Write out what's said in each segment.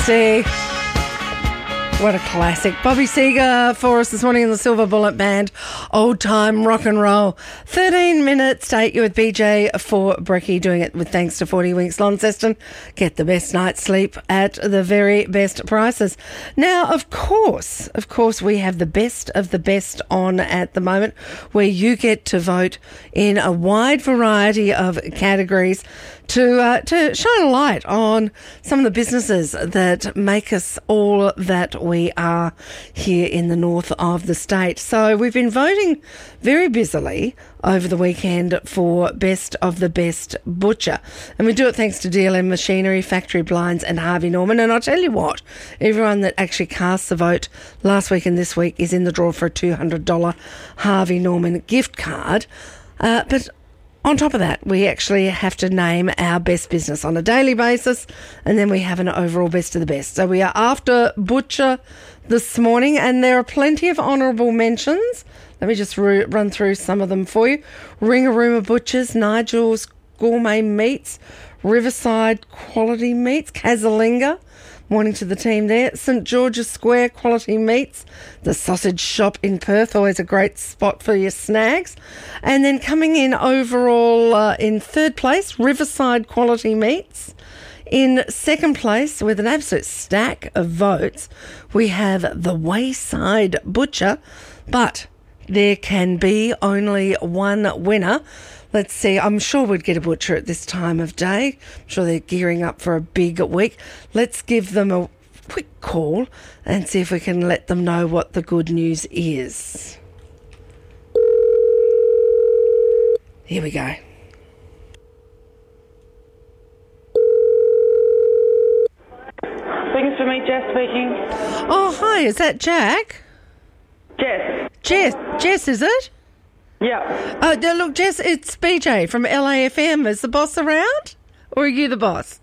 See, what a classic. Bobby Seger for us this morning in the Silver Bullet Band. Old time rock and roll. 13 minutes to 8. You're with BJ for Brekkie, doing it with thanks to 40 Winks Launceston. Get the best night's sleep at the very best prices. Now, of course, we have the best of the best on at the moment, where you get to vote in a wide variety of categories to shine a light on some of the businesses that make us all that we are here in the north of the state. So we've been voting very busily over the weekend for Best of the Best Butcher. And we do it thanks to DLM Machinery, Factory Blinds and Harvey Norman. And I'll tell you what, everyone that actually cast a vote last week and this week is in the draw for a $200 Harvey Norman gift card. But on top of that, we actually have to name our best business on a daily basis, and then we have an overall best of the best. So we are after Butcher this morning, and there are plenty of honourable mentions. Let me just run through some of them for you. Ringarooma Butchers, Nigel's Gourmet Meats, Riverside Quality Meats, Casalinga. Morning to the team there. St George's Square Quality Meats, the sausage shop in Perth, always a great spot for your snags. And then coming in overall in third place, Riverside Quality Meats. In second place, with an absolute stack of votes, we have the Wayside Butcher, but there can be only one winner. Let's see, I'm sure we'd get a butcher at this time of day. I'm sure they're gearing up for a big week. Let's give them a quick call and see if we can let them know what the good news is. Here we go. Thanks for me, Jess speaking. Oh, hi, is that Jack? Jess, is it? Yeah. Oh, look, Jess, it's BJ from LAFM. Is the boss around? Or are you the boss?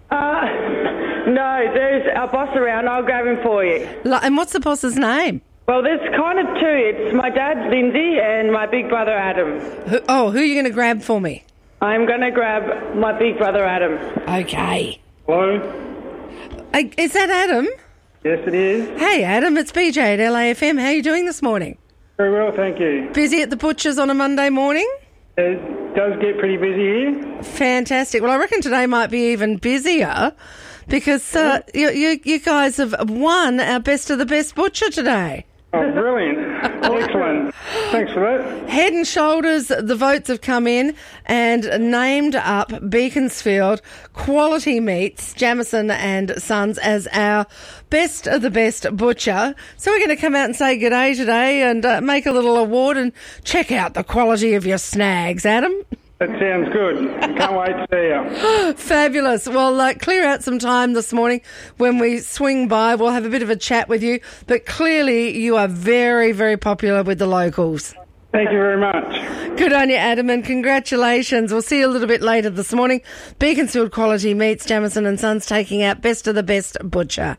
No, there's our boss around. I'll grab him for you. And what's the boss's name? Well, there's kind of two. It's my dad, Lindsay, and my big brother, Adam. Who are you going to grab for me? I'm going to grab my big brother, Adam. Okay. Hello? Is that Adam? Yes, it is. Hey, Adam, it's BJ at LAFM. How are you doing this morning? Very well, thank you. Busy at the butcher's on a Monday morning? It does get pretty busy here. Fantastic. Well, I reckon today might be even busier because you guys have won our Best of the Best Butcher today. Oh, brilliant. Excellent. Thanks for that. Head and shoulders, the votes have come in and named up Beaconsfield Quality Meats, Jamieson and Sons, as our Best of the Best Butcher. So we're going to come out and say good day today and make a little award and check out the quality of your snags, Adam. That sounds good. Can't wait to see you. Fabulous. Well, clear out some time this morning when we swing by. We'll have a bit of a chat with you. But clearly you are very, very popular with the locals. Thank you very much. Good on you, Adam, and congratulations. We'll see you a little bit later this morning. Beaconsfield Quality Meats, Jamieson and Sons taking out Best of the Best Butcher.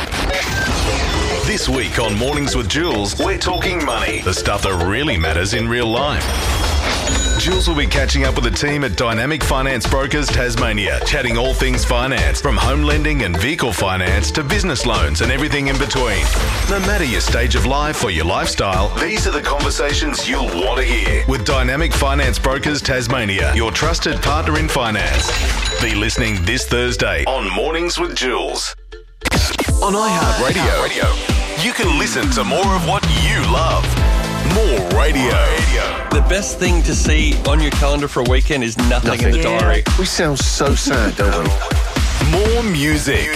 This week on Mornings with Jules, we're talking money, the stuff that really matters in real life. Jules will be catching up with the team at Dynamic Finance Brokers Tasmania, chatting all things finance, from home lending and vehicle finance to business loans and everything in between. No matter your stage of life or your lifestyle, these are the conversations you'll want to hear. With Dynamic Finance Brokers Tasmania, your trusted partner in finance. Be listening this Thursday on Mornings with Jules. On iHeartRadio, you can listen to more of what you love. More radio. The best thing to see on your calendar for a weekend is nothing in the diary. We sound so sad, don't we? More music.